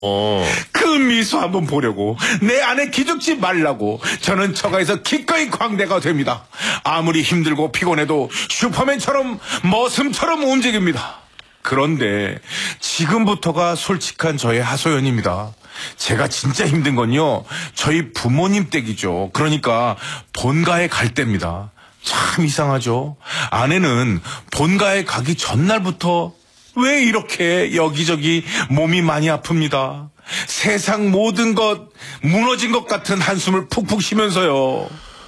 그 미소 한번 보려고 내 아내 기죽지 말라고 저는 처가에서 기꺼이 광대가 됩니다. 아무리 힘들고 피곤해도 슈퍼맨처럼 머슴처럼 움직입니다. 그런데 지금부터가 솔직한 저의 하소연입니다. 제가 진짜 힘든 건요, 저희 부모님 댁이죠. 그러니까 본가에 갈 때입니다. 참 이상하죠. 아내는 본가에 가기 전날부터 왜 이렇게 여기저기 몸이 많이 아픕니다. 세상 모든 것 무너진 것 같은 한숨을 푹푹 쉬면서요.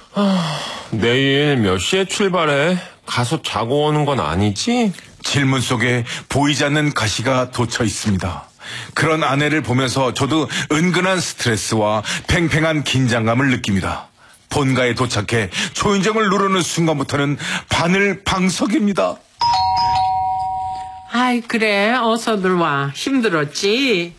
내일 몇 시에 출발해? 가서 자고 오는 건 아니지? 질문 속에 보이지 않는 가시가 돋쳐 있습니다. 그런 아내를 보면서 저도 은근한 스트레스와 팽팽한 긴장감을 느낍니다. 본가에 도착해 초인종을 누르는 순간부터는 바늘방석입니다. 아이, 그래, 어서들 와. 힘들었지?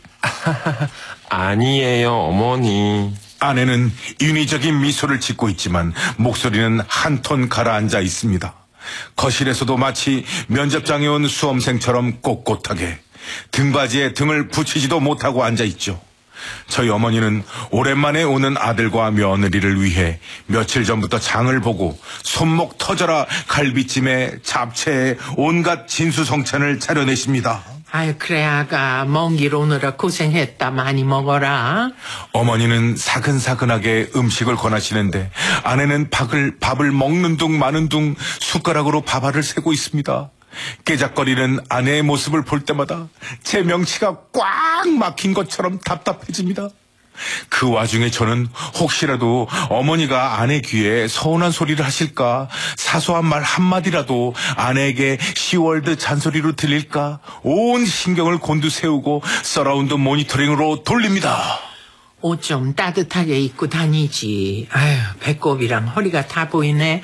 아니에요, 어머니. 아내는 인위적인 미소를 짓고 있지만 목소리는 한 톤 가라앉아 있습니다. 거실에서도 마치 면접장에 온 수험생처럼 꼿꼿하게 등받이에 등을 붙이지도 못하고 앉아있죠. 저희 어머니는 오랜만에 오는 아들과 며느리를 위해 며칠 전부터 장을 보고 손목 터져라 갈비찜에 잡채에 온갖 진수성찬을 차려내십니다. 아유, 그래, 아가. 먼 길 오느라 고생했다. 많이 먹어라. 어머니는 사근사근하게 음식을 권하시는데 아내는 밥을 먹는 둥 마는 둥 숟가락으로 밥알을 세고 있습니다. 깨작거리는 아내의 모습을 볼 때마다 제 명치가 꽉 막힌 것처럼 답답해집니다. 그 와중에 저는 혹시라도 어머니가 아내 귀에 서운한 소리를 하실까, 사소한 말 한마디라도 아내에게 시월드 잔소리로 들릴까 온 신경을 곤두세우고 서라운드 모니터링으로 돌립니다. 옷 좀 따뜻하게 입고 다니지. 아유, 배꼽이랑 허리가 다 보이네.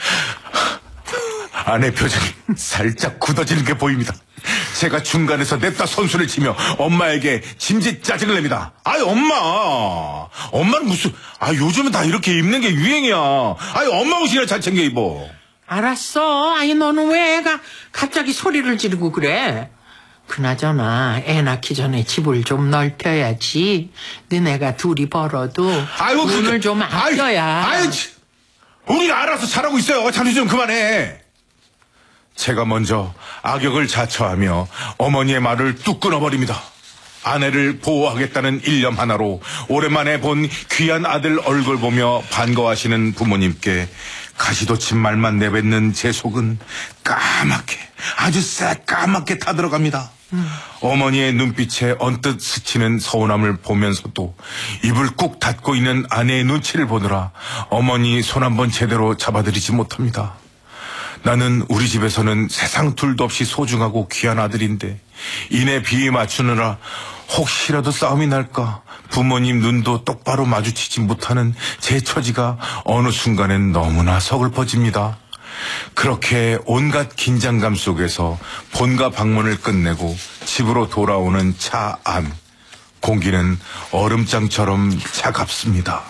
아내 표정이 살짝 굳어지는 게 보입니다. 제가 중간에서 냅다 선수를 치며 엄마에게 짐짓 짜증을 냅니다. 아이, 엄마는 무슨, 요즘은 다 이렇게 입는 게 유행이야. 엄마 옷이나 잘 챙겨 입어. 알았어. 아니, 너는 왜 갑자기 소리를 지르고 그래? 그나저나 애 낳기 전에 집을 좀 넓혀야지. 너네가 둘이 벌어도 돈을 좀 아껴야. 우리가 알아서 잘하고 있어요. 자주 좀 그만해. 제가 먼저 악역을 자처하며 어머니의 말을 뚝 끊어버립니다. 아내를 보호하겠다는 일념 하나로 오랜만에 본 귀한 아들 얼굴 보며 반가워하시는 부모님께 가시돋친 말만 내뱉는 제 속은 까맣게, 아주 새까맣게 타들어갑니다. 어머니의 눈빛에 언뜻 스치는 서운함을 보면서도 입을 꾹 닫고 있는 아내의 눈치를 보느라 어머니 손 한번 제대로 잡아드리지 못합니다. 나는 우리 집에서는 세상 둘도 없이 소중하고 귀한 아들인데 이내 비위 맞추느라 혹시라도 싸움이 날까 부모님 눈도 똑바로 마주치지 못하는 제 처지가 어느 순간엔 너무나 서글퍼집니다. 그렇게 온갖 긴장감 속에서 본가 방문을 끝내고 집으로 돌아오는 차 안. 공기는 얼음장처럼 차갑습니다.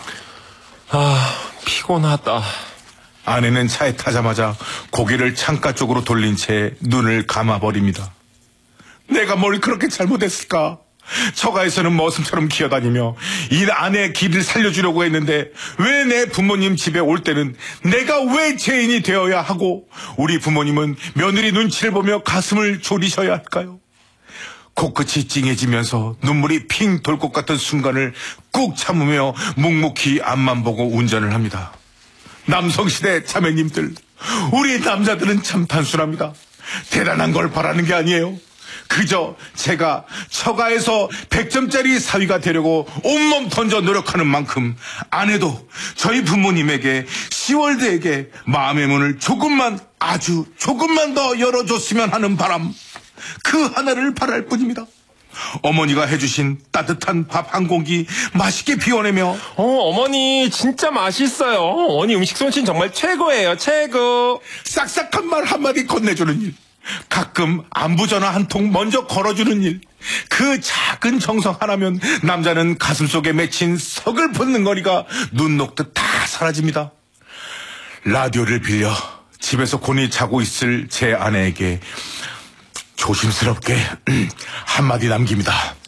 피곤하다. 아내는 차에 타자마자 고개를 창가 쪽으로 돌린 채 눈을 감아버립니다. 내가 뭘 그렇게 잘못했을까? 처가에서는 머슴처럼 기어다니며 이 아내의 길을 살려주려고 했는데 왜 내 부모님 집에 올 때는 내가 왜 죄인이 되어야 하고 우리 부모님은 며느리 눈치를 보며 가슴을 졸이셔야 할까요? 코끝이 찡해지면서 눈물이 핑 돌 것 같은 순간을 꾹 참으며 묵묵히 앞만 보고 운전을 합니다. 남성시대 자매님들, 우리 남자들은 참 단순합니다. 대단한 걸 바라는 게 아니에요. 그저 제가 처가에서 100점짜리 사위가 되려고 온몸 던져 노력하는 만큼 아내도 저희 부모님에게 시월드에게 마음의 문을 조금만, 아주 조금만 더 열어줬으면 하는 바람, 그 하나를 바랄 뿐입니다. 어머니가 해주신 따뜻한 밥 한 공기 맛있게 비워내며 어머니 진짜 맛있어요. 어머니 음식 솜씨 정말 최고예요. 최고. 싹싹한 말 한마디 건네주는 일, 가끔 안부전화 한 통 먼저 걸어주는 일, 그 작은 정성 하나면 남자는 가슴속에 맺힌 서글픈 능거리가 눈 녹듯 다 사라집니다. 라디오를 빌려 집에서 곤히 자고 있을 제 아내에게 조심스럽게 한마디 남깁니다.